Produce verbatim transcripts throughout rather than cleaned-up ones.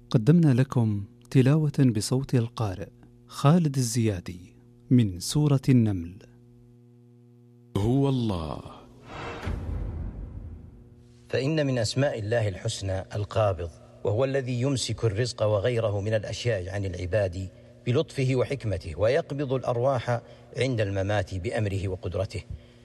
قدمنا لكم تلاوة بصوت القارئ خالد الزيادي من سورة النمل. هو الله. فإن من أسماء الله الحسنى القابض، وهو الذي يمسك الرزق وغيره من الأشياء عن العباد بلطفه وحكمته، ويقبض الأرواح عند الممات بأمره وقدرته،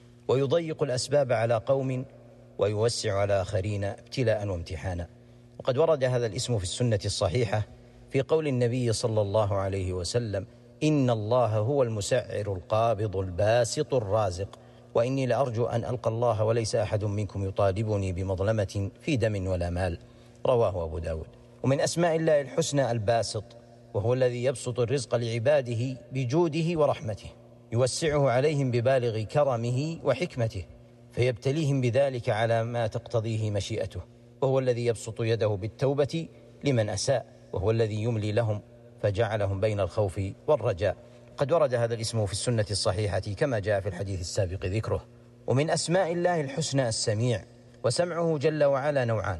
ويضيق الأسباب على قوم ويوسع على آخرين ابتلاء وامتحانا. وقد ورد هذا الاسم في السنة الصحيحة في قول النبي صلى الله عليه وسلم: إن الله هو المسعر القابض الباسط الرازق، وإني لأرجو أن ألقى الله وليس أحد منكم يطالبني بمظلمة في دم ولا مال. رواه أبو داود. ومن أسماء الله الحسنى الباسط، وهو الذي يبسط الرزق لعباده بجوده ورحمته، يوسعه عليهم ببالغ كرمه وحكمته، فيبتليهم بذلك على ما تقتضيه مشيئته. وهو الذي يبسط يده بالتوبة لمن أساء، وهو الذي يملي لهم فجعلهم بين الخوف والرجاء. قد ورد هذا الاسم في السنة الصحيحة كما جاء في الحديث السابق ذكره. ومن أسماء الله الحسنى السميع، وسمعه جل وعلا نوعان: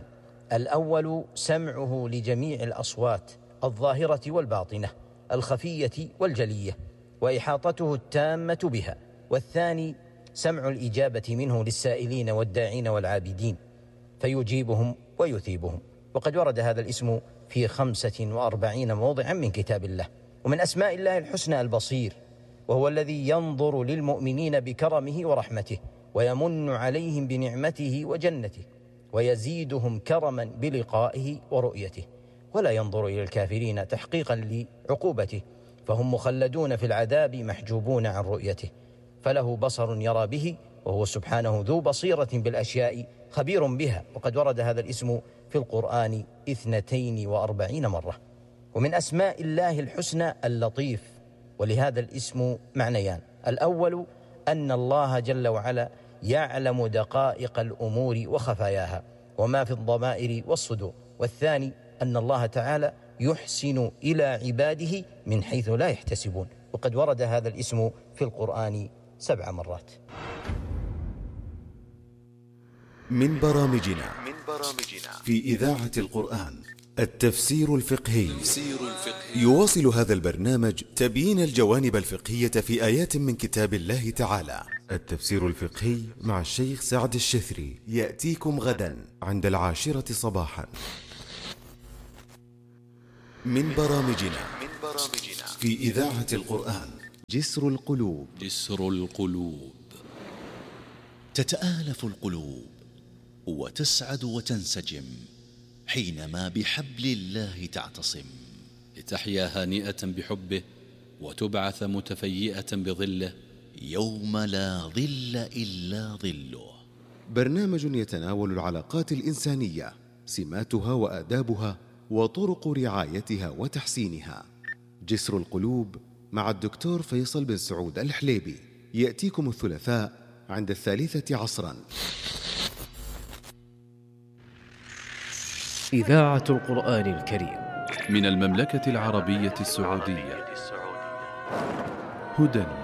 الأول سمعه لجميع الأصوات الظاهرة والباطنة، الخفية والجلية، وإحاطته التامة بها. والثاني سمع الإجابة منه للسائلين والداعين والعابدين، فيجيبهم ويثيبهم. وقد ورد هذا الاسم في خمسة وأربعين موضعا من كتاب الله. ومن أسماء الله الحسنى البصير، وهو الذي ينظر للمؤمنين بكرمه ورحمته، ويمن عليهم بنعمته وجنته، ويزيدهم كرما بلقائه ورؤيته، ولا ينظر إلى الكافرين تحقيقا لعقوبته، فهم مخلدون في العذاب محجوبون عن رؤيته. فله بصر يرى به، وهو سبحانه ذو بصيرة بالأشياء خبير بها. وقد ورد هذا الاسم في القرآن اثنتين وأربعين مرة. ومن أسماء الله الحسنى اللطيف، ولهذا الاسم معنيان: الأول أن الله جل وعلا يعلم دقائق الأمور وخفاياها وما في الضمائر والصدور. والثاني أن الله تعالى يحسن إلى عباده من حيث لا يحتسبون. وقد ورد هذا الاسم في القرآن سبع مرات. من برامجنا في إذاعة القرآن التفسير الفقهي. يواصل هذا البرنامج تبيين الجوانب الفقهية في آيات من كتاب الله تعالى. التفسير الفقهي مع الشيخ سعد الشثري يأتيكم غدا عند العاشرة صباحا. من برامجنا في إذاعة القرآن جسر القلوب. جسر القلوب. تتآلف القلوب وتسعد وتنسجم حينما بحبل الله تعتصم، لتحيا هانئة بحبه وتبعث متفيئة بظله يوم لا ظل إلا ظله. برنامج يتناول العلاقات الإنسانية، سماتها وآدابها وطرق رعايتها وتحسينها. جسر القلوب مع الدكتور فيصل بن سعود الحليبي يأتيكم الثلاثاء عند الثالثة عصرا. إذاعة القرآن الكريم من المملكة العربية السعودية. هدى